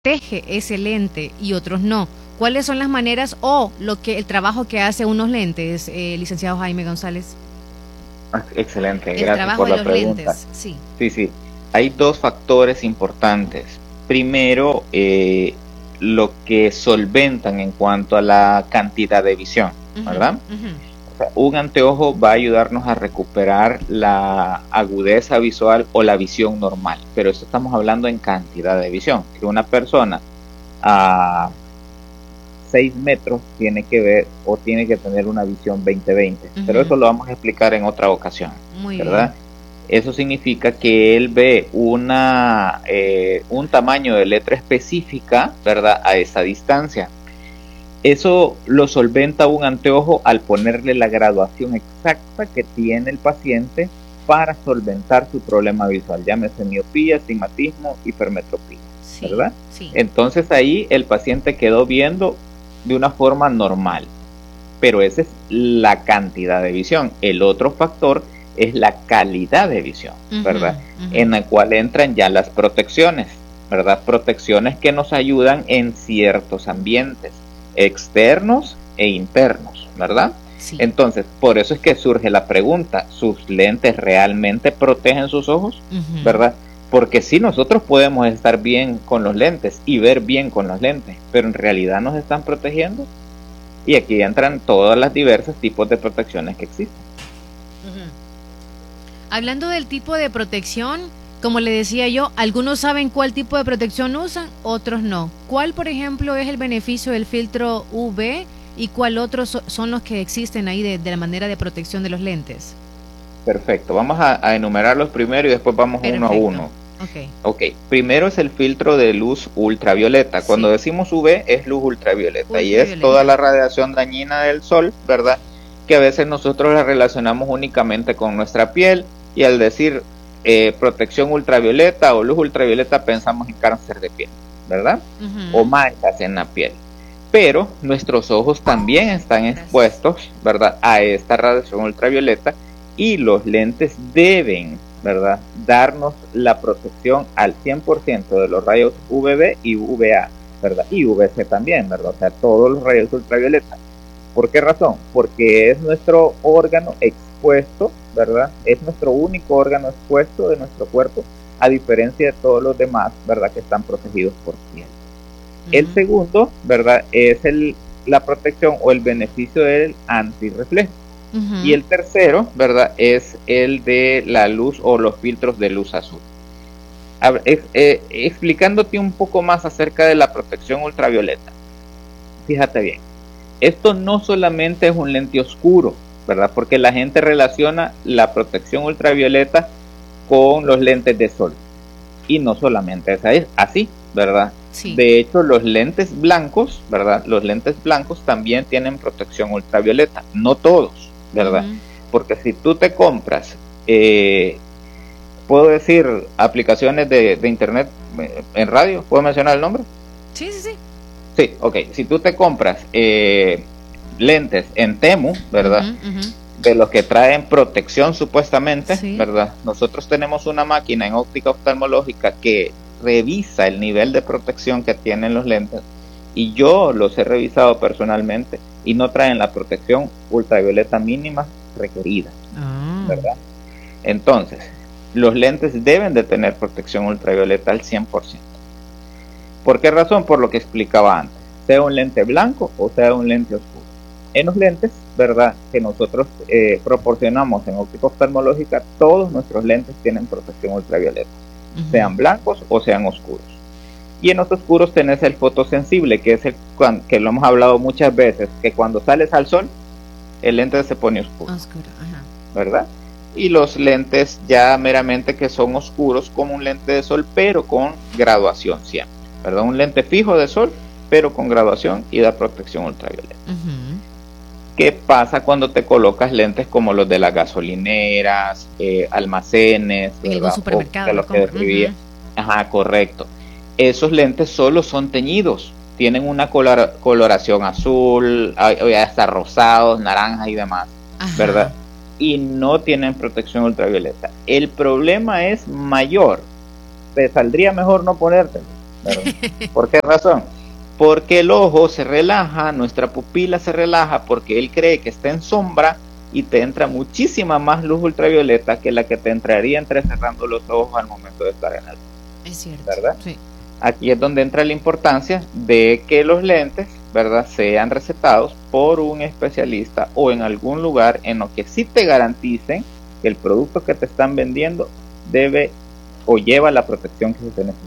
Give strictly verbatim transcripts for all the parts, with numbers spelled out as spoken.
protege ese lente y otros no. ¿Cuáles son las maneras o lo que el trabajo que hace unos lentes, eh, licenciado Jaime González? Excelente, El gracias trabajo por de la los pregunta. lentes, sí. Sí, sí. Hay dos factores importantes. Primero, eh, lo que solventan en cuanto a la cantidad de visión, ¿verdad? Uh-huh, uh-huh. O sea, un anteojo va a ayudarnos a recuperar la agudeza visual o la visión normal, pero esto estamos hablando en cantidad de visión. Que una persona a seis metros tiene que ver o tiene que tener una visión veinte veinte, uh-huh. Pero eso lo vamos a explicar en otra ocasión. Muy ¿verdad? bien. Eso significa que él ve una eh, un tamaño de letra específica, ¿verdad? A esa distancia. Eso lo solventa un anteojo al ponerle la graduación exacta que tiene el paciente para solventar su problema visual, llámese miopía, astigmatismo, hipermetropía, sí, ¿verdad? Sí. Entonces ahí el paciente quedó viendo de una forma normal, pero esa es la cantidad de visión. El otro factor es la calidad de visión, ¿verdad? Uh-huh, uh-huh. En la cual entran ya las protecciones, ¿verdad? Protecciones que nos ayudan en ciertos ambientes externos e internos, ¿verdad? Sí. Entonces, por eso es que surge la pregunta, ¿sus lentes realmente protegen sus ojos? Uh-huh. ¿Verdad? Porque sí, nosotros podemos estar bien con los lentes y ver bien con los lentes, pero en realidad nos están protegiendo. Y aquí entran todas las diversos tipos de protecciones que existen. Uh-huh. Hablando del tipo de protección, como le decía yo, algunos saben cuál tipo de protección usan, otros no. ¿Cuál, por ejemplo, es el beneficio del filtro U V y cuál otros son los que existen ahí de, de la manera de protección de los lentes? Perfecto, vamos a, a enumerarlos primero y después vamos Perfecto. uno a uno. Okay. ok, primero es el filtro de luz ultravioleta. Cuando sí. decimos U V es luz ultravioleta, ultravioleta y es toda la radiación dañina del sol, ¿verdad? Que a veces nosotros la relacionamos únicamente con nuestra piel y al decir eh, protección ultravioleta o luz ultravioleta pensamos en cáncer de piel, ¿verdad? Uh-huh. O manchas en la piel. Pero nuestros ojos también están expuestos, ¿verdad? A esta radiación ultravioleta y los lentes deben, ¿verdad? Darnos la protección al cien por ciento de los rayos U V B y U V A, ¿verdad? Y U V C también, ¿verdad? O sea, todos los rayos ultravioleta. ¿Por qué razón? Porque es nuestro órgano expuesto, ¿verdad? Es nuestro único órgano expuesto de nuestro cuerpo, a diferencia de todos los demás, ¿verdad? Que están protegidos por piel. Uh-huh. El segundo, ¿verdad? Es el, la protección o el beneficio del antirreflejo. Uh-huh. Y el tercero, ¿verdad? Es el de la luz o los filtros de luz azul. A ver, eh, eh, explicándote un poco más acerca de la protección ultravioleta. Fíjate bien. Esto no solamente es un lente oscuro, ¿verdad? Porque la gente relaciona la protección ultravioleta con los lentes de sol. Y no solamente es así, ¿verdad? Sí. De hecho, los lentes blancos, ¿verdad? Los lentes blancos también tienen protección ultravioleta. No todos, ¿verdad? Uh-huh. Porque si tú te compras, eh, puedo decir, aplicaciones de, de internet en radio, ¿puedo mencionar el nombre? Sí, sí, sí. Sí, ok. Si tú te compras eh, lentes en Temu, ¿verdad? Uh-huh, uh-huh. De los que traen protección supuestamente, sí. ¿verdad? Nosotros tenemos una máquina en óptica oftalmológica que revisa el nivel de protección que tienen los lentes y yo los he revisado personalmente y no traen la protección ultravioleta mínima requerida, uh-huh. ¿verdad? Entonces, los lentes deben de tener protección ultravioleta al cien por ciento. ¿Por qué razón? Por lo que explicaba antes, sea un lente blanco o sea un lente oscuro. En los lentes, ¿verdad? Que nosotros eh, proporcionamos en óptica oftalmológica, todos nuestros lentes tienen protección ultravioleta, uh-huh. sean blancos o sean oscuros. Y en los oscuros tenés el fotosensible, que es el que lo hemos hablado muchas veces, que cuando sales al sol, el lente se pone oscuro, oscuro ajá. ¿verdad? Y los lentes ya meramente que son oscuros como un lente de sol, pero con graduación siempre, ¿verdad? Un lente fijo de sol, pero con graduación y da protección ultravioleta. Uh-huh. ¿Qué pasa cuando te colocas lentes como los de las gasolineras, eh, almacenes, en algún supermercado? De los que describía. Uh-huh. Ajá, correcto. Esos lentes solo son teñidos, tienen una color, coloración azul, hasta rosados, naranjas y demás, ajá. ¿verdad? Y no tienen protección ultravioleta. El problema es mayor. Te saldría mejor no ponértelo, ¿verdad? ¿Por qué razón? Porque el ojo se relaja, nuestra pupila se relaja porque él cree que está en sombra y te entra muchísima más luz ultravioleta que la que te entraría entrecerrando los ojos al momento de estar en el sol. Es cierto. ¿Verdad? Sí. Aquí es donde entra la importancia de que los lentes, ¿verdad?, sean recetados por un especialista o en algún lugar en lo que sí te garanticen que el producto que te están vendiendo debe o lleva la protección que se necesita.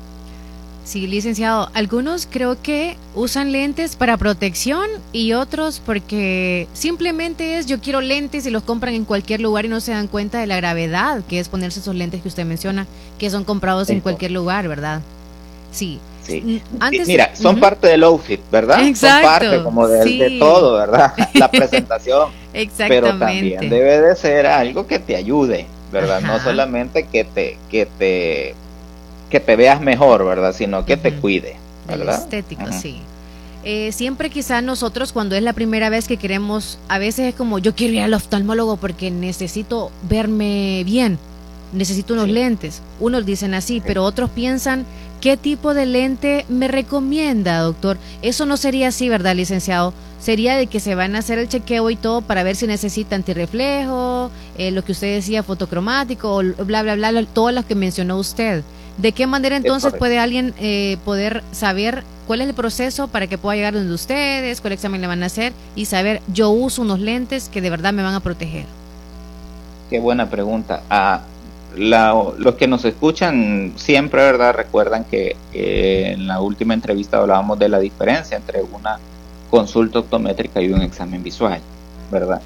Sí, licenciado, algunos creo que usan lentes para protección y otros porque simplemente es yo quiero lentes y los compran en cualquier lugar y no se dan cuenta de la gravedad que es ponerse esos lentes que usted menciona, que son comprados en cualquier lugar, ¿verdad? Sí. Sí. Antes, Mira, son uh-huh. parte del outfit, ¿verdad? Exacto. Son parte como de, sí. de todo, ¿verdad? La presentación. Exactamente. Pero también debe de ser algo que te ayude, ¿verdad? Ajá. No solamente que te, que te, que te veas mejor, ¿verdad? Sino que uh-huh. te cuide, ¿verdad? El estético, uh-huh. sí. Eh, siempre quizás nosotros cuando es la primera vez que queremos, a veces es como yo quiero ir al oftalmólogo porque necesito verme bien, necesito unos sí. lentes. Unos dicen así, sí. pero otros piensan ¿qué tipo de lente me recomienda, doctor? Eso no sería así, ¿verdad, licenciado? Sería de que se van a hacer el chequeo y todo para ver si necesita antirreflejo, eh, lo que usted decía, fotocromático, o bla, bla, bla, todo lo que mencionó usted. ¿De qué manera entonces puede alguien eh, poder saber cuál es el proceso para que pueda llegar donde ustedes, cuál examen le van a hacer y saber, yo uso unos lentes que de verdad me van a proteger? Qué buena pregunta. Ah, La, los que nos escuchan siempre, ¿verdad?, recuerdan que eh, en la última entrevista hablábamos de la diferencia entre una consulta optométrica y un examen visual, ¿verdad?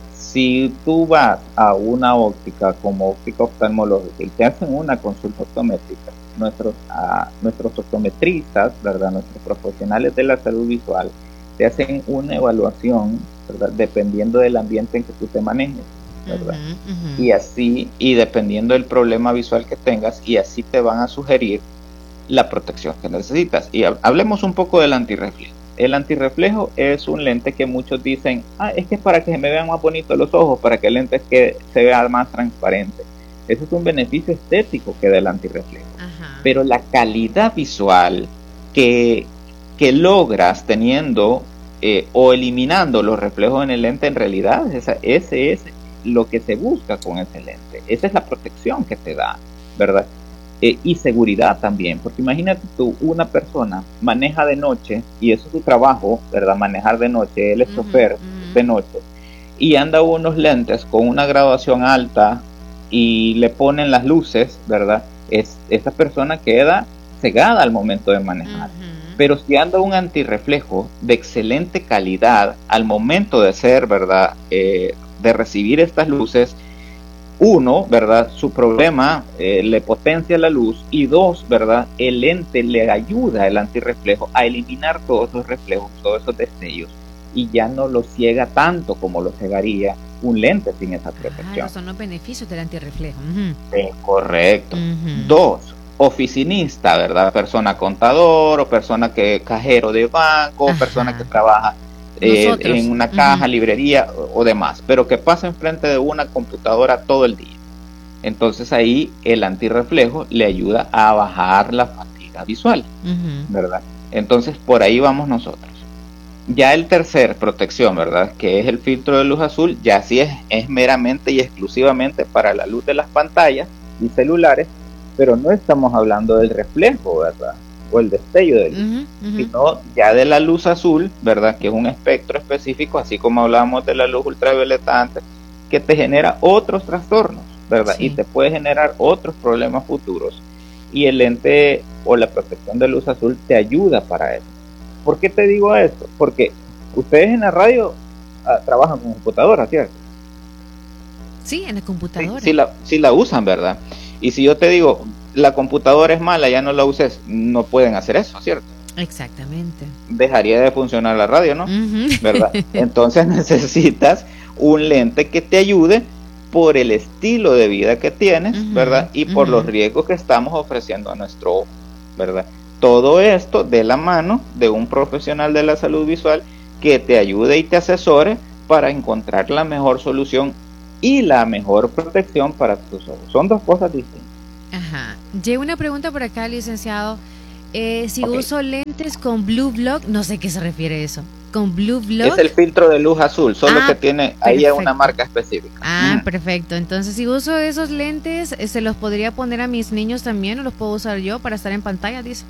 Si tú vas a una óptica como óptica oftalmológica y te hacen una consulta optométrica, nuestros, a, nuestros optometristas, ¿verdad?, nuestros profesionales de la salud visual, te hacen una evaluación, ¿verdad?, dependiendo del ambiente en que tú te manejes, ¿verdad? Uh-huh, uh-huh. Y así, y dependiendo del problema visual que tengas, y así te van a sugerir la protección que necesitas. Y hablemos un poco del antirreflejo. El antirreflejo es un lente que muchos dicen, ah, es que es para que se me vean más bonitos los ojos, para que el lente es que se vea más transparente. Ese es un beneficio estético que da el antirreflejo. Uh-huh. Pero la calidad visual que, que logras teniendo eh, o eliminando los reflejos en el lente, en realidad esa, ese es lo que se busca con ese lente. Esa es la protección que te da, ¿verdad? Eh, y seguridad también, porque imagínate tú, una persona maneja de noche, y eso es su trabajo, ¿verdad? Manejar de noche, él es uh-huh, chofer uh-huh. de noche, y anda unos lentes con una graduación alta, y le ponen las luces, ¿verdad? Es, esa persona queda cegada al momento de manejar. Uh-huh. Pero si anda un antirreflejo de excelente calidad, al momento de ser, ¿verdad?, eh, de recibir estas luces, uno, ¿verdad?, su problema eh, le potencia la luz, y dos, ¿verdad?, el lente le ayuda, el antirreflejo, a eliminar todos esos reflejos, todos esos destellos, y ya no lo ciega tanto como lo cegaría un lente sin esa protección. Ah, son los beneficios del antirreflejo. Uh-huh. Es correcto. Uh-huh. Dos, oficinista, ¿verdad?, persona contador, o persona que cajero de banco, Ajá. persona que trabaja Eh, en una caja, uh-huh. librería o, o demás, pero que pasa enfrente de una computadora todo el día. Entonces ahí el antirreflejo le ayuda a bajar la fatiga visual, uh-huh. ¿verdad? Entonces por ahí vamos nosotros. Ya el tercer protección, ¿verdad?, que es el filtro de luz azul, ya sí es, es meramente y exclusivamente para la luz de las pantallas y celulares, pero no estamos hablando del reflejo, ¿verdad?, o el destello de luz, uh-huh, uh-huh. sino ya de la luz azul, ¿verdad?, que es un espectro específico, así como hablábamos de la luz ultravioleta antes, que te genera otros trastornos, ¿verdad? Sí. Y te puede generar otros problemas futuros. Y el lente o la protección de luz azul te ayuda para eso. ¿Por qué te digo esto? Porque ustedes en la radio ah, trabajan con computadora, ¿cierto? Sí, en la computadora. Sí, sí, la, sí la usan, ¿verdad? Y si yo te digo, la computadora es mala, ya no la uses, no pueden hacer eso, ¿cierto? Exactamente. Dejaría de funcionar la radio, ¿no? Uh-huh. ¿Verdad? Entonces necesitas un lente que te ayude por el estilo de vida que tienes, uh-huh. ¿verdad? Y por uh-huh. los riesgos que estamos ofreciendo a nuestro ojo, ¿verdad? Todo esto de la mano de un profesional de la salud visual que te ayude y te asesore para encontrar la mejor solución y la mejor protección para tus ojos. Son dos cosas distintas. Ajá. Llega una pregunta por acá, licenciado. Eh, si okay. uso lentes con Blue Block, no sé qué se refiere eso. Con Blue Block. Es el filtro de luz azul, solo ah, que tiene ahí perfecto. Una marca específica. Ah, mm. perfecto. Entonces, si uso esos lentes, ¿se los podría poner a mis niños también o los puedo usar yo para estar en pantalla? Dice.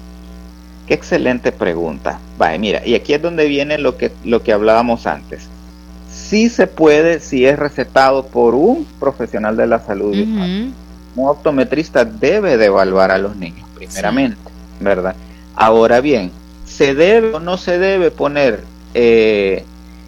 Qué excelente pregunta. Vale, mira, y aquí es donde viene lo que, lo que hablábamos antes. Sí se puede si es recetado por un profesional de la salud. Uh-huh. Un optometrista debe de evaluar a los niños primeramente, sí. ¿verdad? Ahora bien, ¿se debe o no se debe poner eh,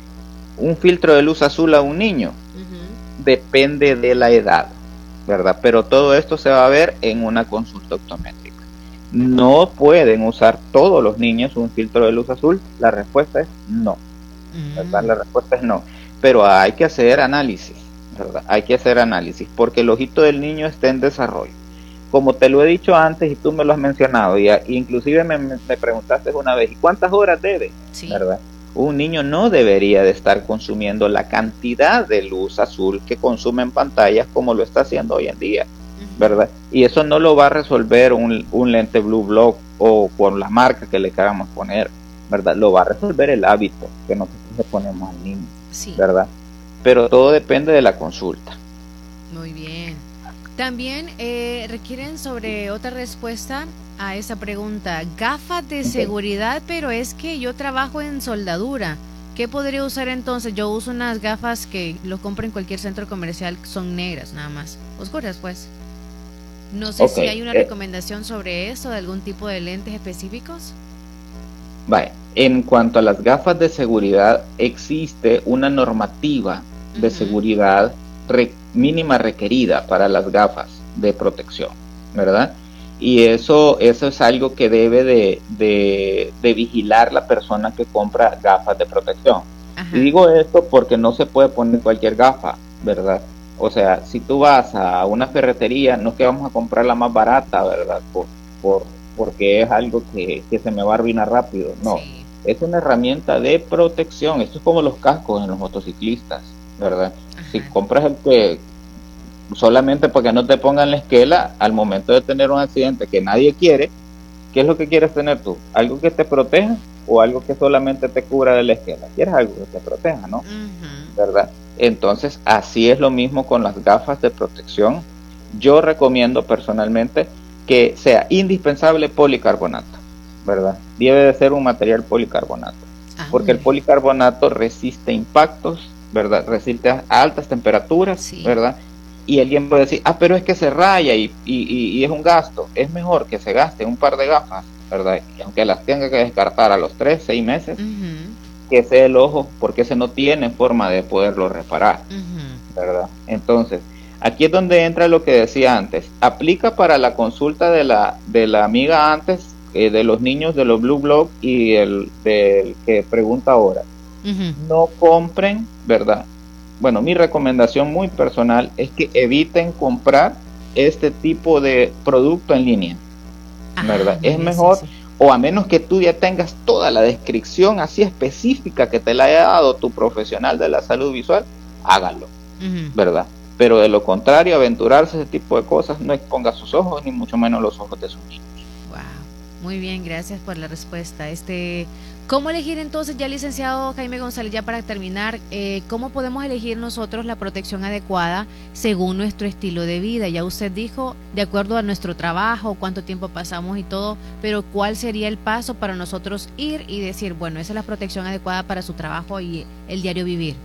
un filtro de luz azul a un niño? Uh-huh. Depende de la edad, ¿verdad? Pero todo esto se va a ver en una consulta optométrica. ¿No pueden usar todos los niños un filtro de luz azul? La respuesta es no, ¿verdad? La respuesta es no. Pero hay que hacer análisis, ¿verdad? Hay que hacer análisis, porque el ojito del niño está en desarrollo. Como te lo he dicho antes y tú me lo has mencionado, y inclusive me, me preguntaste una vez, ¿y cuántas horas debe? Sí. ¿Verdad? Un niño no debería de estar consumiendo la cantidad de luz azul que consume en pantallas como lo está haciendo hoy en día, ¿verdad? Y eso no lo va a resolver un, un lente Blue Block o por la marca que le queramos poner, ¿verdad? Lo va a resolver el hábito que nosotros le ponemos al niño. Sí. ¿Verdad? Pero todo depende de la consulta. Muy bien. También eh, requieren sobre otra respuesta a esa pregunta. Gafas de okay. seguridad, pero es que yo trabajo en soldadura. ¿Qué podría usar entonces? Yo uso unas gafas que lo compro en cualquier centro comercial, son negras nada más. Oscuras pues. No sé okay. si hay una eh. recomendación sobre eso, de algún tipo de lentes específicos. Vale. En cuanto a las gafas de seguridad, existe una normativa de uh-huh. seguridad re, mínima requerida para las gafas de protección, ¿verdad? Y eso, eso es algo que debe de, de, de vigilar la persona que compra gafas de protección. Uh-huh. Y digo esto porque no se puede poner cualquier gafa, ¿verdad? O sea, si tú vas a una ferretería, no es que vamos a comprar la más barata, ¿verdad? Por, por, porque es algo que, que se me va a arruinar rápido, no. Sí. Es una herramienta de protección. Esto es como los cascos en los motociclistas, ¿verdad? Ajá. Si compras el que solamente porque no te pongan la esquela al momento de tener un accidente que nadie quiere, ¿qué es lo que quieres tener tú? ¿Algo que te proteja o algo que solamente te cubra de la esquela? Quieres algo que te proteja, ¿no? Uh-huh. ¿Verdad? Entonces, así es lo mismo con las gafas de protección. Yo recomiendo personalmente que sea indispensable policarbonato, ¿verdad? Debe de ser un material policarbonato, ah, porque el policarbonato resiste impactos, ¿verdad? Resiste a altas temperaturas, sí. ¿verdad? Y alguien puede decir, ah, pero es que se raya y, y, y es un gasto. Es mejor que se gaste un par de gafas, ¿verdad? Y aunque las tenga que descartar a los tres, seis meses, uh-huh. que sea el ojo, porque ese no tiene forma de poderlo reparar, uh-huh. ¿verdad? Entonces, aquí es donde entra lo que decía antes. Aplica para la consulta de la, de la amiga antes, Eh, de los niños de los Blue Block y el del que pregunta ahora. Uh-huh. No compren, ¿verdad? Bueno, mi recomendación muy personal es que eviten comprar este tipo de producto en línea, ¿verdad? Ah, es mejor, sí, sí. O a menos que tú ya tengas toda la descripción así específica que te la haya dado tu profesional de la salud visual, hágalo, uh-huh. ¿verdad? Pero de lo contrario, aventurarse ese tipo de cosas, no exponga sus ojos, ni mucho menos los ojos de sus niños. Muy bien, gracias por la respuesta. Este, ¿cómo elegir entonces, ya licenciado Jaime González, ya para terminar, eh, cómo podemos elegir nosotros la protección adecuada según nuestro estilo de vida? Ya usted dijo, de acuerdo a nuestro trabajo, cuánto tiempo pasamos y todo, pero ¿cuál sería el paso para nosotros ir y decir, bueno, esa es la protección adecuada para su trabajo y el diario vivir?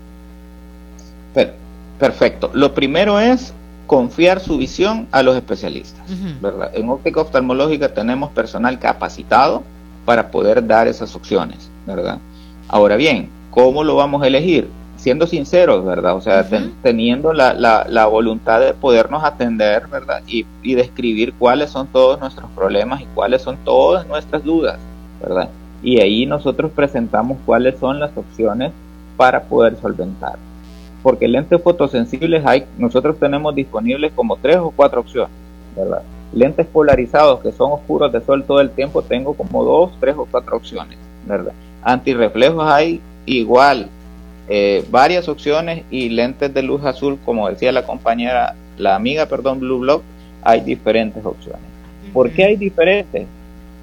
Perfecto. Lo primero es confiar su visión a los especialistas, uh-huh. ¿verdad? En óptica oftalmológica tenemos personal capacitado para poder dar esas opciones, ¿verdad? Ahora bien, ¿cómo lo vamos a elegir? Siendo sinceros, ¿verdad? O sea, uh-huh. ten, teniendo la, la, la voluntad de podernos atender, ¿verdad? Y, y describir cuáles son todos nuestros problemas y cuáles son todas nuestras dudas, ¿verdad? Y ahí nosotros presentamos cuáles son las opciones para poder solventar. Porque lentes fotosensibles hay, nosotros tenemos disponibles como tres o cuatro opciones, ¿verdad? Lentes polarizados que son oscuros de sol todo el tiempo, tengo como dos, tres o cuatro opciones, ¿verdad? Antirreflejos hay igual, eh, varias opciones, y lentes de luz azul, como decía la compañera, la amiga, perdón, Blue Block, hay diferentes opciones. ¿Por qué hay diferentes?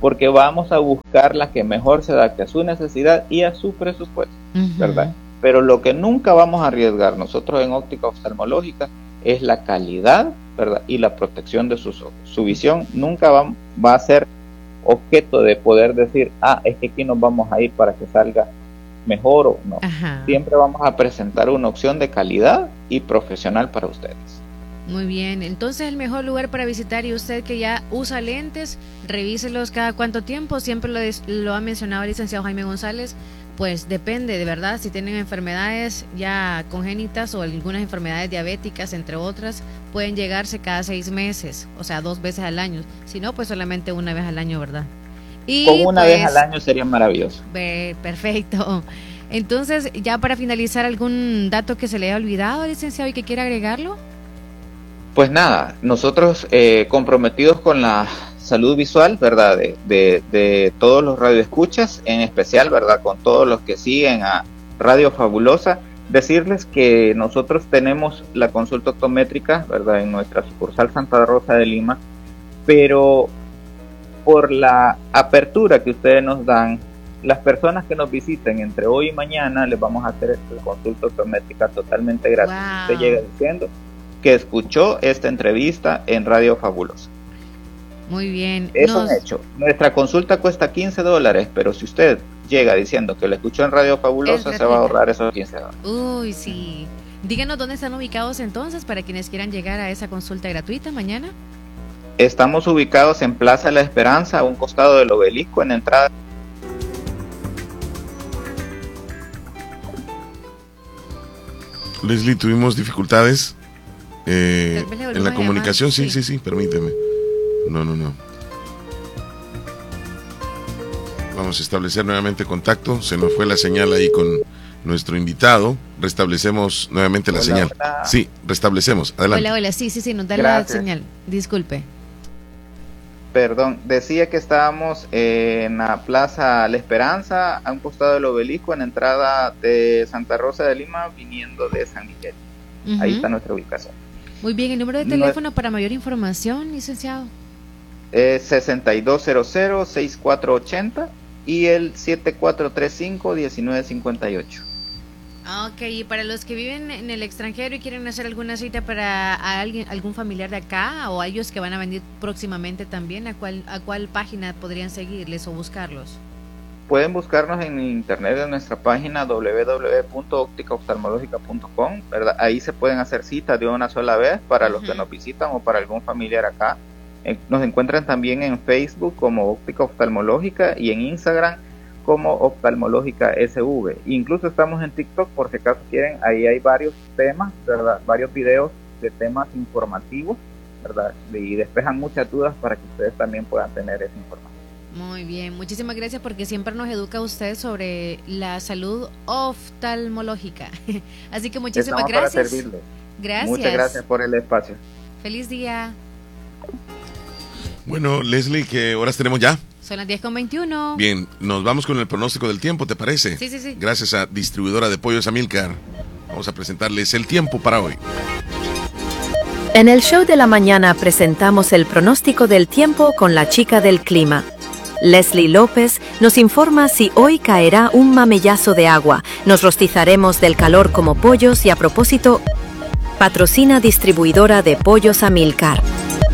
porque vamos a buscar la que mejor se adapte a su necesidad y a su presupuesto, uh-huh. ¿verdad? Pero lo que nunca vamos a arriesgar nosotros en óptica oftalmológica es la calidad, ¿verdad? Y la protección de sus ojos. Su visión nunca va, va a ser objeto de poder decir, ah, es que aquí nos vamos a ir para que salga mejor o no. Ajá. Siempre vamos a presentar una opción de calidad y profesional para ustedes. Muy bien, entonces el mejor lugar para visitar, y usted que ya usa lentes, revíselos cada cuánto tiempo, siempre lo, lo ha mencionado el licenciado Jaime González, pues depende de verdad, si tienen enfermedades ya congénitas o algunas enfermedades diabéticas, entre otras, pueden llegarse cada seis meses, o sea, dos veces al año, si no, pues solamente una vez al año, ¿verdad? Y con una pues, vez al año sería maravilloso. Be, perfecto. Entonces, ya para finalizar, ¿algún dato que se le haya olvidado, licenciado, y que quiera agregarlo? Pues nada, nosotros eh, comprometidos con la salud visual, ¿verdad? De, de, de todos los radioescuchas, en especial, ¿verdad? Con todos los que siguen a Radio Fabulosa, decirles que nosotros tenemos la consulta optométrica, ¿verdad? En nuestra sucursal Santa Rosa de Lima, pero por la apertura que ustedes nos dan, las personas que nos visiten entre hoy y mañana, les vamos a hacer la consulta optométrica totalmente gratis. Wow. Usted llega diciendo que escuchó esta entrevista en Radio Fabulosa. Muy bien. Es Nos... un hecho. Nuestra consulta cuesta quince dólares, pero si usted llega diciendo que lo escuchó en Radio Fabulosa, se va a ahorrar esos quince dólares. Uy, sí. Díganos dónde están ubicados entonces para quienes quieran llegar a esa consulta gratuita mañana. Estamos ubicados en Plaza La Esperanza, a un costado del obelisco, en entrada. Leslie, tuvimos dificultades eh, en la comunicación. Sí, sí, sí, sí, permíteme. No, no, no. Vamos a establecer nuevamente contacto. Se nos fue la señal ahí con nuestro invitado. Restablecemos nuevamente la hola, señal. Hola. Sí, restablecemos. Adelante. Hola, hola, sí, sí, sí, nos da Gracias. La señal. Disculpe. Perdón, decía que estábamos en la Plaza La Esperanza, a un costado del obelisco, en entrada de Santa Rosa de Lima, viniendo de San Miguel. Uh-huh. Ahí está nuestra ubicación. Muy bien, ¿el número de teléfono no, para mayor información, licenciado? Es sesenta y dos cero cero, sesenta y cuatro ochenta y el siete cuatro tres cinco, diecinueve cincuenta y ocho. Ok, y para los que viven en el extranjero y quieren hacer alguna cita para a alguien, algún familiar de acá o a ellos que van a venir próximamente también, ¿a cuál, a cuál página podrían seguirles o buscarlos? Pueden buscarnos en internet en nuestra página doble u doble u doble u punto óptica oftalmológica punto com, ¿verdad? Ahí se pueden hacer citas de una sola vez para los uh-huh. que nos visitan o para algún familiar acá. Nos encuentran también en Facebook como Óptica Oftalmológica y en Instagram como Oftalmológica S V. Incluso estamos en TikTok, por si acaso quieren, ahí hay varios temas, ¿verdad? Varios videos de temas informativos, ¿verdad? Y despejan muchas dudas para que ustedes también puedan tener esa información. Muy bien, muchísimas gracias porque siempre nos educa usted sobre la salud oftalmológica. Así que muchísimas Estamos gracias. Para servirles. Gracias. Muchas gracias por el espacio. Feliz día. Bueno, Leslie, ¿qué horas tenemos ya? Son las diez con veintiuno. Bien, nos vamos con el pronóstico del tiempo, ¿te parece? Sí, sí, sí. Gracias a Distribuidora de Pollos Amílcar. Vamos a presentarles el tiempo para hoy. En el show de la mañana presentamos el pronóstico del tiempo con la chica del clima. Leslie López nos informa si hoy caerá un mamellazo de agua, nos rostizaremos del calor como pollos y a propósito, patrocina Distribuidora de Pollos Amílcar.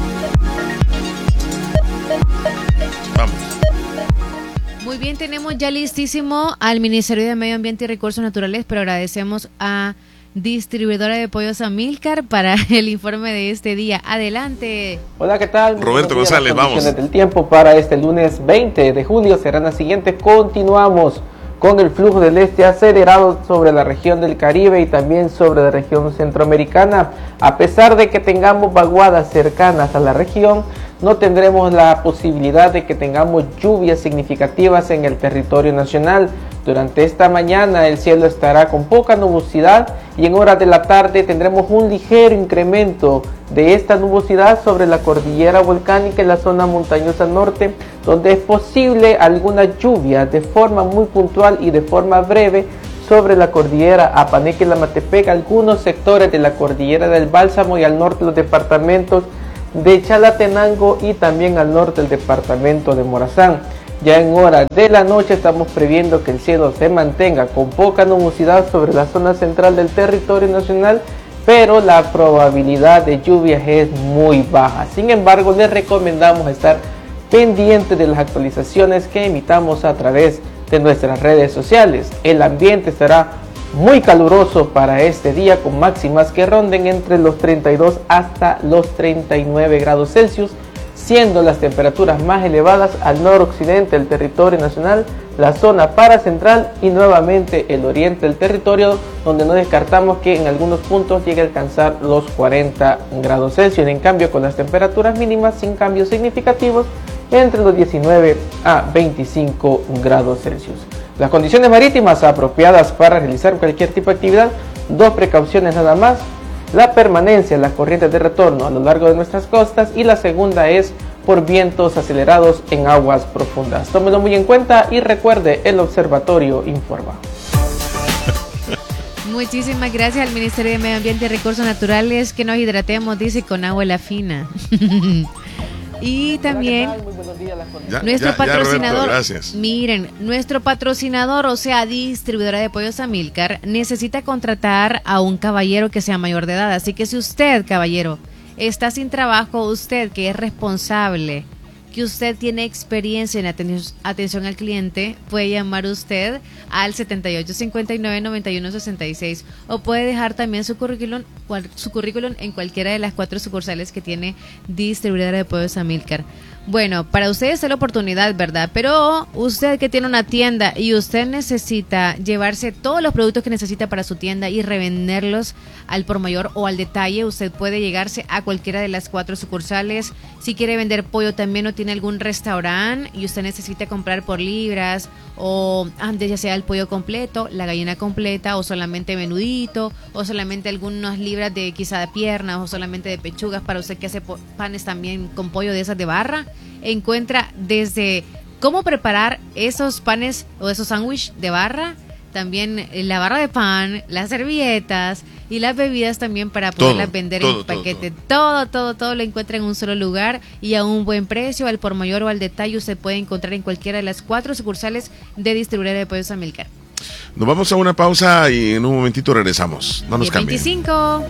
Muy bien, tenemos ya listísimo al Ministerio de Medio Ambiente y Recursos Naturales, pero agradecemos a Distribuidora de Pollos Amílcar para el informe de este día. Adelante. Hola, ¿qué tal? Roberto González, vamos. Las condiciones del tiempo para este lunes veinte de julio serán las siguientes. Continuamos con el flujo del este acelerado sobre la región del Caribe y también sobre la región centroamericana. A pesar de que tengamos vaguadas cercanas a la región, no tendremos la posibilidad de que tengamos lluvias significativas en el territorio nacional. Durante esta mañana el cielo estará con poca nubosidad y en horas de la tarde tendremos un ligero incremento de esta nubosidad sobre la cordillera volcánica en la zona montañosa norte, donde es posible alguna lluvia de forma muy puntual y de forma breve sobre la cordillera Apaneque y Lamatepec, algunos sectores de la cordillera del Bálsamo y al norte los departamentos de Chalatenango y también al norte del departamento de Morazán. Ya en horas de la noche estamos previendo que el cielo se mantenga con poca nubosidad sobre la zona central del territorio nacional, pero la probabilidad de lluvias es muy baja. Sin embargo, les recomendamos estar pendientes de las actualizaciones que emitamos a través de nuestras redes sociales. El ambiente estará muy caluroso para este día, con máximas que ronden entre los treinta y dos hasta los treinta y nueve grados Celsius, siendo las temperaturas más elevadas al noroccidente del territorio nacional, la zona paracentral y nuevamente el oriente del territorio, donde no descartamos que en algunos puntos llegue a alcanzar los cuarenta grados Celsius. En cambio, con las temperaturas mínimas sin cambios significativos entre los diecinueve a veinticinco grados Celsius. Las condiciones marítimas apropiadas para realizar cualquier tipo de actividad, dos precauciones nada más: la permanencia de las corrientes de retorno a lo largo de nuestras costas, y la segunda es por vientos acelerados en aguas profundas. Tómelo muy en cuenta y recuerde, el observatorio informa. Muchísimas gracias al Ministerio de Medio Ambiente y Recursos Naturales, que nos hidratemos, dice, con agua la fina. Y también ya, nuestro ya, patrocinador, ya, Roberto, miren, nuestro patrocinador, o sea, distribuidora de pollos Amílcar, necesita contratar a un caballero que sea mayor de edad. Así que si usted, caballero, está sin trabajo, usted que es responsable, que usted tiene experiencia en aten- atención al cliente, puede llamar usted al setenta y ocho cincuenta y nueve noventa y uno sesenta y seis, o puede dejar también su currículum, cual, su currículum en cualquiera de las cuatro sucursales que tiene distribuidora de pollos Amílcar. Bueno, para ustedes es la oportunidad, ¿verdad? Pero usted que tiene una tienda y usted necesita llevarse todos los productos que necesita para su tienda y revenderlos al por mayor o al detalle, usted puede llegarse a cualquiera de las cuatro sucursales. Si quiere vender pollo también, o tiene algún restaurante y usted necesita comprar por libras, o antes ya sea el pollo completo, la gallina completa, o solamente menudito, o solamente algunas libras de quizá de piernas, o solamente de pechugas, para usted que hace po- panes también con pollo de esas de barra, encuentra desde cómo preparar esos panes o esos sándwiches de barra, también la barra de pan, las servilletas y las bebidas también, para poderlas todo, vender todo, en paquete. Todo todo. todo, todo, todo lo encuentra en un solo lugar y a un buen precio, al por mayor o al detalle. Usted puede encontrar en cualquiera de las cuatro sucursales de distribuidora de pollos Amílcar. Nos vamos a una pausa y en un momentito regresamos. No nos cambien. veinticinco.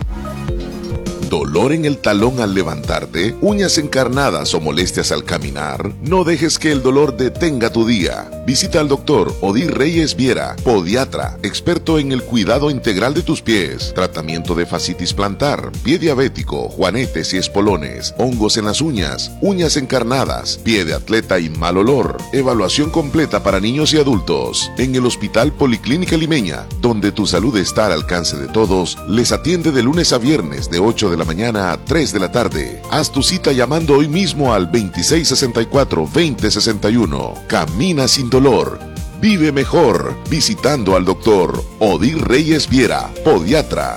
¿Dolor en el talón al levantarte? ¿Uñas encarnadas o molestias al caminar? No dejes que el dolor detenga tu día. Visita al doctor Odir Reyes Viera, podiatra, experto en el cuidado integral de tus pies, tratamiento de fascitis plantar, pie diabético, juanetes y espolones, hongos en las uñas, uñas encarnadas, pie de atleta y mal olor. Evaluación completa para niños y adultos. En el Hospital Policlínica Limeña, donde tu salud está al alcance de todos, les atiende de lunes a viernes de ocho de la mañana a tres de la tarde. Haz tu cita llamando hoy mismo al veintiséis sesenta y cuatro veinte sesenta y uno. Camina sin dolor. Vive mejor visitando al doctor Odir Reyes Viera, podiatra.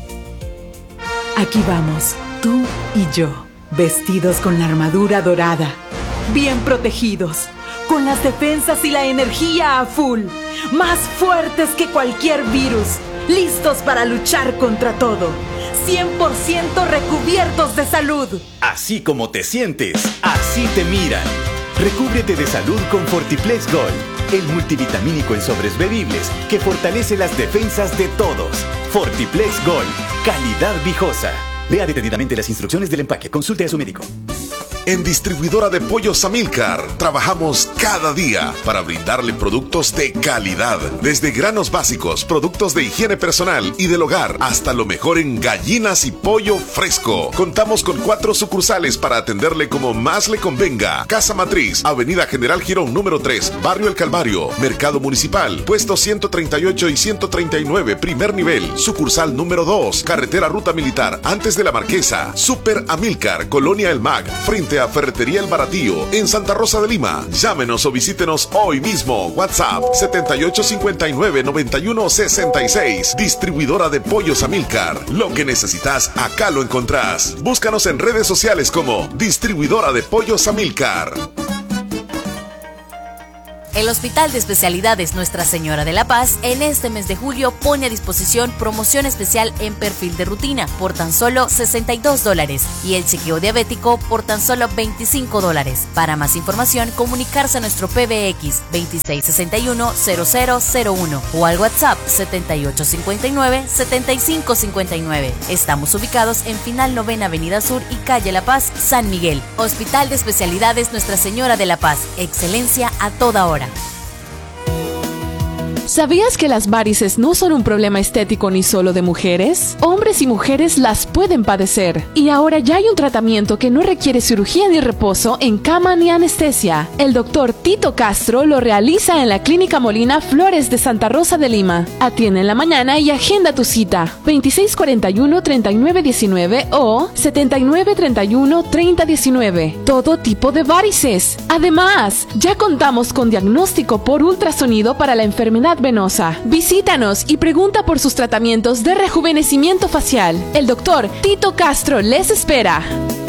Aquí vamos, tú y yo, vestidos con la armadura dorada, bien protegidos, con las defensas y la energía a full, más fuertes que cualquier virus, listos para luchar contra todo. cien por ciento recubiertos de salud. Así como te sientes, así te miran. Recúbrete de salud con Fortiplex Gold, el multivitamínico en sobres bebibles que fortalece las defensas de todos. Fortiplex Gold, calidad viejosa. Lea detenidamente las instrucciones del empaque. Consulte a su médico. En Distribuidora de Pollos Amílcar trabajamos cada día para brindarle productos de calidad, desde granos básicos, productos de higiene personal y del hogar, hasta lo mejor en gallinas y pollo fresco. Contamos con cuatro sucursales para atenderle como más le convenga. Casa Matriz, Avenida General Girón número tres, Barrio El Calvario, Mercado Municipal, puestos ciento treinta y ocho y ciento treinta y nueve, primer nivel. Sucursal número dos, Carretera Ruta Militar, antes de la Marquesa. Super Amílcar, Colonia El Mag, frente a Ferretería El Baratillo, en Santa Rosa de Lima. Llámenos o visítenos hoy mismo. WhatsApp setenta y ocho cincuenta y nueve noventa y uno sesenta y seis. Distribuidora de Pollos Amílcar. Lo que necesitas, acá lo encontrás. Búscanos en redes sociales como Distribuidora de Pollos Amílcar. El Hospital de Especialidades Nuestra Señora de la Paz en este mes de julio pone a disposición promoción especial en perfil de rutina por tan solo sesenta y dos dólares y el chequeo diabético por tan solo veinticinco dólares. Para más información, comunicarse a nuestro P B X veintiséis sesenta y uno cero cero cero uno o al WhatsApp setenta y ocho cincuenta y nueve setenta y cinco cincuenta y nueve. Estamos ubicados en Final Novena Avenida Sur y Calle La Paz, San Miguel. Hospital de Especialidades Nuestra Señora de la Paz. Excelencia a toda hora. ¿Sabías que las varices no son un problema estético ni solo de mujeres? Hombres y mujeres las pueden padecer. Y ahora ya hay un tratamiento que no requiere cirugía ni reposo en cama ni anestesia. El doctor Tito Castro lo realiza en la Clínica Molina Flores de Santa Rosa de Lima. Atiende en la mañana y agenda tu cita. veintiséis cuarenta y uno treinta y nueve diecinueve o setenta y nueve treinta y uno treinta diecinueve. Todo tipo de varices. Además, ya contamos con diagnóstico por ultrasonido para la enfermedad venosa. Visítanos y pregunta por sus tratamientos de rejuvenecimiento facial. El doctor Tito Castro les espera.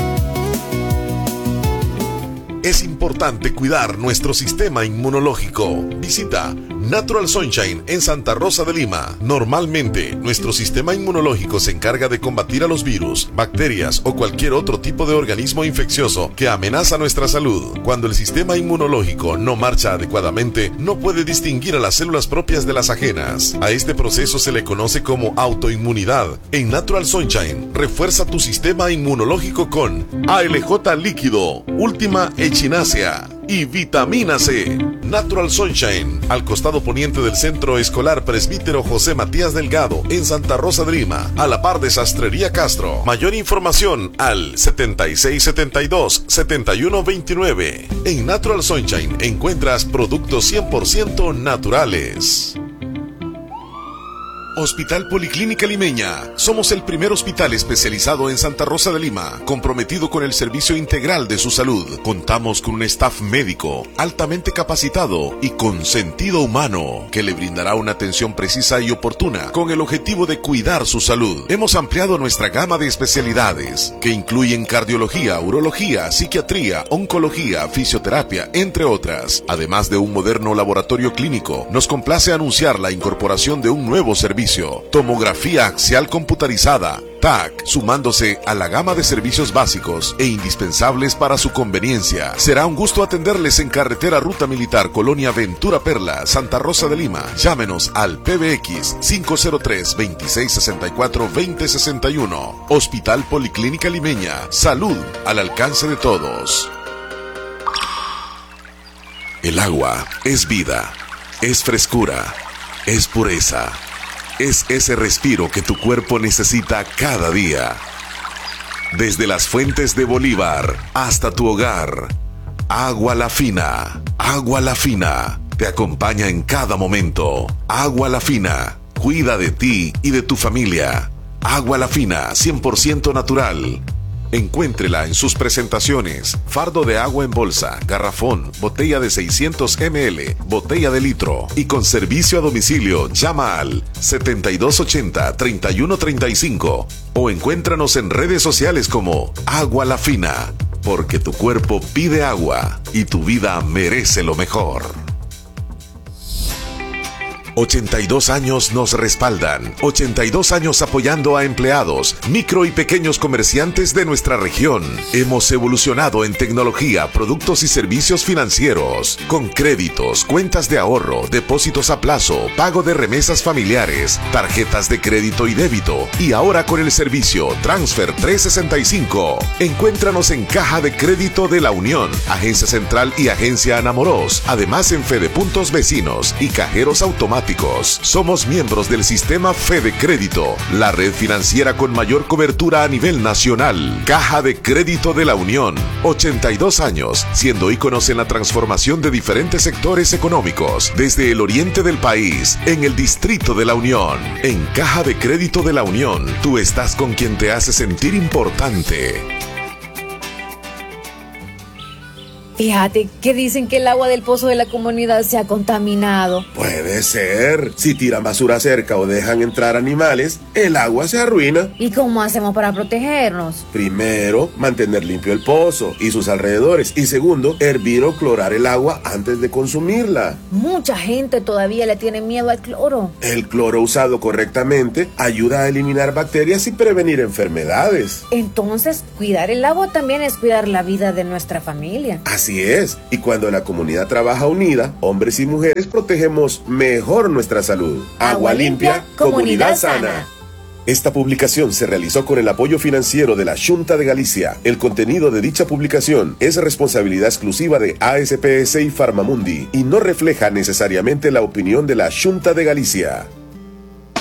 Es importante cuidar nuestro sistema inmunológico. Visita Natural Sunshine en Santa Rosa de Lima. Normalmente, nuestro sistema inmunológico se encarga de combatir a los virus, bacterias o cualquier otro tipo de organismo infeccioso que amenaza nuestra salud. Cuando el sistema inmunológico no marcha adecuadamente, no puede distinguir a las células propias de las ajenas. A este proceso se le conoce como autoinmunidad. En Natural Sunshine, refuerza tu sistema inmunológico con A L J líquido, Última Echinacea y vitamina C. Natural Sunshine, al costado poniente del Centro Escolar Presbítero José Matías Delgado, en Santa Rosa de Lima, a la par de Sastrería Castro. Mayor información al setenta y seis setenta y dos setenta y uno veintinueve. En Natural Sunshine encuentras productos cien por ciento naturales. Hospital Policlínica Limeña. Somos el primer hospital especializado en Santa Rosa de Lima, comprometido con el servicio integral de su salud. Contamos con un staff médico altamente capacitado y con sentido humano que le brindará una atención precisa y oportuna con el objetivo de cuidar su salud. Hemos ampliado nuestra gama de especialidades que incluyen cardiología, urología, psiquiatría, oncología, fisioterapia, entre otras. Además de un moderno laboratorio clínico, nos complace anunciar la incorporación de un nuevo servicio: tomografía axial computarizada, T A C, sumándose a la gama de servicios básicos e indispensables para su conveniencia. Será un gusto atenderles en carretera Ruta Militar, Colonia Ventura Perla, Santa Rosa de Lima. Llámenos al P B X cinco cero tres, veintiséis sesenta y cuatro, veinte sesenta y uno. Hospital Policlínica Limeña. Salud al alcance de todos. El agua es vida, es frescura, es pureza. Es ese respiro que tu cuerpo necesita cada día. Desde las fuentes de Bolívar hasta tu hogar, Agua La Fina. Agua La Fina te acompaña en cada momento. Agua La Fina cuida de ti y de tu familia. Agua La Fina, cien por ciento natural. Encuéntrela en sus presentaciones: fardo de agua en bolsa, garrafón, botella de seiscientos mililitros, botella de litro, y con servicio a domicilio. Llama al setenta y dos ochenta, treinta y uno treinta y cinco o encuéntranos en redes sociales como Agua La Fina, porque tu cuerpo pide agua y tu vida merece lo mejor. ochenta y dos años nos respaldan. ochenta y dos años apoyando a empleados, micro y pequeños comerciantes de nuestra región. Hemos evolucionado en tecnología, productos y servicios financieros, con créditos, cuentas de ahorro, depósitos a plazo, pago de remesas familiares, tarjetas de crédito y débito, y ahora con el servicio Transfer trescientos sesenta y cinco. Encuéntranos en Caja de Crédito de la Unión, Agencia Central y Agencia Anamoros, además en Fede Puntos Vecinos y cajeros automáticos. Somos miembros del sistema Fede Crédito, la red financiera con mayor cobertura a nivel nacional. Caja de Crédito de la Unión, ochenta y dos años, siendo íconos en la transformación de diferentes sectores económicos, desde el oriente del país, en el Distrito de la Unión. En Caja de Crédito de la Unión, tú estás con quien te hace sentir importante. Fíjate que dicen que el agua del pozo de la comunidad se ha contaminado. Puede ser. Si tiran basura cerca o dejan entrar animales, el agua se arruina. ¿Y cómo hacemos para protegernos? Primero, mantener limpio el pozo y sus alrededores. Y segundo, hervir o clorar el agua antes de consumirla. Mucha gente todavía le tiene miedo al cloro. El cloro usado correctamente ayuda a eliminar bacterias y prevenir enfermedades. Entonces, cuidar el agua también es cuidar la vida de nuestra familia. Así es, y cuando la comunidad trabaja unida, hombres y mujeres protegemos mejor nuestra salud. Agua limpia, comunidad sana. Esta publicación se realizó con el apoyo financiero de la Xunta de Galicia. El contenido de dicha publicación es responsabilidad exclusiva de A S P S y Farmamundi y no refleja necesariamente la opinión de la Xunta de Galicia.